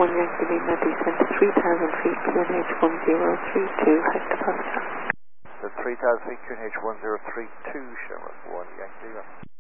1 Yankee Lima, descent to 3,000 feet, QNH 1032, head to Foxtrot. So 3,000 feet, QNH 1032, Shamrock 1 Yankee Lima.